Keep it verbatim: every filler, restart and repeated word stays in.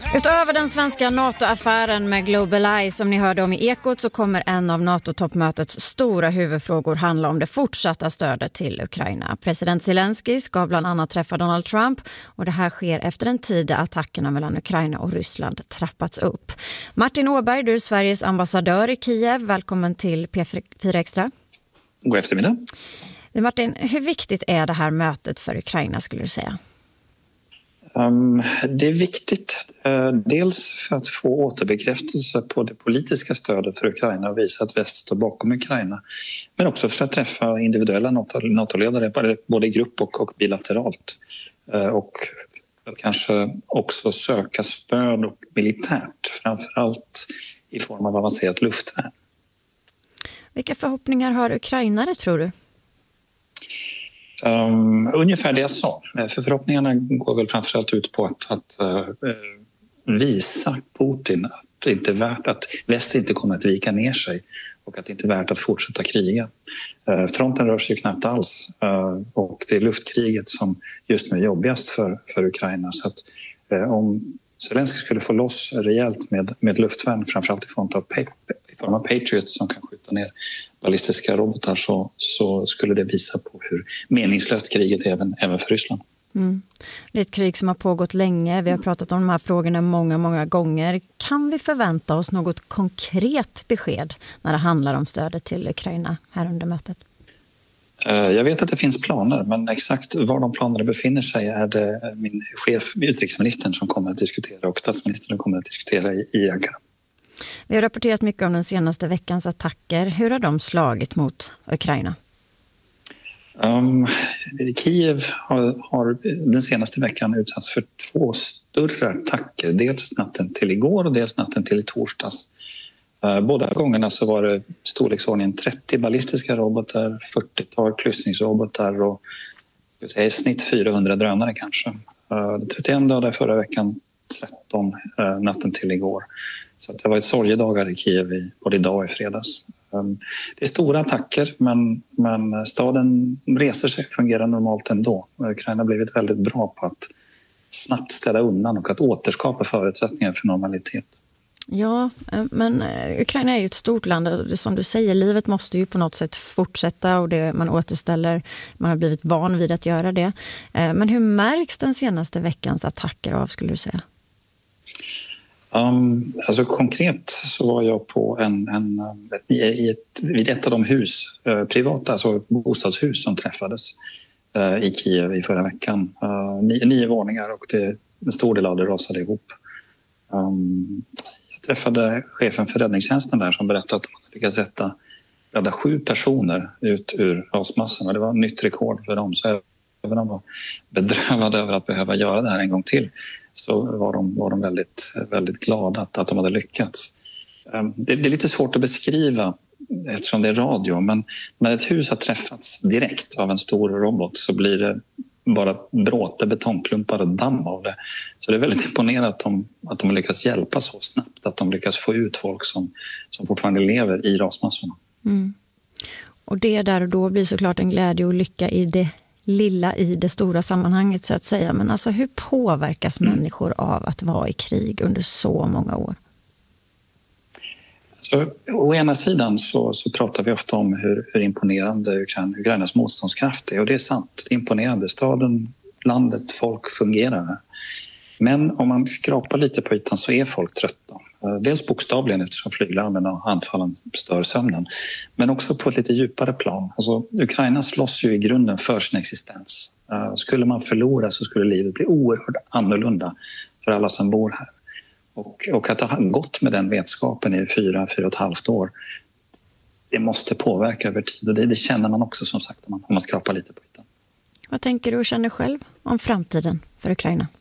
Utöver den svenska NATO-affären med GlobalEye som ni hörde om i Ekot så kommer en av NATO-toppmötets stora huvudfrågor handla om det fortsatta stödet till Ukraina. President Zelensky ska bland annat träffa Donald Trump och det här sker efter en tid där attackerna mellan Ukraina och Ryssland trappats upp. Martin Åberg, du är Sveriges ambassadör i Kiev. Välkommen till P fyra Extra. God eftermiddag. Martin, hur viktigt är det här mötet för Ukraina skulle du säga? Um, det är viktigt, uh, dels för att få återbekräftelse på det politiska stödet för Ukraina och visa att väst står bakom Ukraina, men också för att träffa individuella NATO-ledare både i grupp och, och bilateralt uh, och att kanske också söka stöd och militärt, framförallt i form av avancerat luftvärn. Vilka förhoppningar har ukrainare tror du? Um, ungefär det jag sa. För förhoppningarna går väl framförallt ut på att, att uh, visa Putin att det inte är värt att väst inte kommer att vika ner sig och att det inte är värt att fortsätta kriga. Uh, fronten rör sig knappt alls uh, och det är luftkriget som just nu är jobbigast för, för Ukraina. Så att, uh, om Zelensky skulle få loss rejält med, med luftvärn, framförallt i form av, i form av Patriots som kan skjuta ner ballistiska robotar, så, så skulle det visa på hur meningslöst kriget är även, även för Ryssland. Mm. Det är ett krig som har pågått länge. Vi har pratat om de här frågorna många, många gånger. Kan vi förvänta oss något konkret besked när det handlar om stödet till Ukraina här under mötet? Jag vet att det finns planer, men exakt var de planerna befinner sig är det min chef, utrikesministern, som kommer att diskutera och statsministern som kommer att diskutera i, i Ankara. Vi har rapporterat mycket om den senaste veckans attacker. Hur har de slagit mot Ukraina? Um, Kiev har, har den senaste veckan utsatts för två större attacker. Dels natten till igår och dels natten till i torsdags. Uh, båda gångerna så var det storleksordningen trettio ballistiska robotar, fyrtiotal kryssningsrobotar och säga, i snitt fyrahundra drönare kanske. Uh, trettioen döda förra veckan, tretton uh, natten till igår. Så det var ett sorgedagar i Kiev i, både idag och i fredags. Um, det är stora attacker, men, men staden reser sig och fungerar normalt ändå. Ukraina har blivit väldigt bra på att snabbt ställa undan och att återskapa förutsättningar för normalitet. Ja, men Ukraina är ju ett stort land. Som du säger, livet måste ju på något sätt fortsätta och det, man återställer, man har blivit van vid att göra det. Men hur märks den senaste veckans attacker av, skulle du säga? Um, alltså konkret så var jag på en, en, ett, i ett, vid ett av de hus, eh, privata, alltså bostadshus som träffades eh, i Kiev i förra veckan. Uh, nio, nio våningar och det, en stor del av det rasade ihop. Um, jag träffade chefen för räddningstjänsten där som berättade att man lyckats rätta, rädda sju personer ut ur rasmassorna. Det var ett nytt rekord för dem, så även om de var bedrövade över att behöva göra det här en gång till så var de, var de väldigt, väldigt glada att, att de hade lyckats. Det, det är lite svårt att beskriva eftersom det är radio, men när ett hus har träffats direkt av en stor robot så blir det bara bråte, betongklumpar och damm av det. Så det är väldigt imponerande att de, att de har lyckats hjälpa så snabbt, att de lyckas få ut folk som, som fortfarande lever i rasmassorna. Mm. Och det där och då blir såklart en glädje och lycka i det lilla i det stora sammanhanget så att säga. Men alltså hur påverkas mm. människor av att vara i krig under så många år? Så, å ena sidan så, så pratar vi ofta om hur, hur imponerande Ukrainas motståndskraft är. Och det är sant, det är imponerande. Staden, landet, folk fungerar. Men om man skrapar lite på ytan så är folk trötta. Dels bokstavligen eftersom flyglarmen och anfallen stör sömnen. Men också på ett lite djupare plan. Alltså, Ukraina slåss ju i grunden för sin existens. Skulle man förlora så skulle livet bli oerhört annorlunda för alla som bor här. Och, och att ha gått med den vetskapen i fyra, fyra och ett halvt år, det måste påverka över tid. Och det, det känner man också som sagt om man, om man skrapar lite på ytan. Vad tänker du och känner själv om framtiden för Ukraina?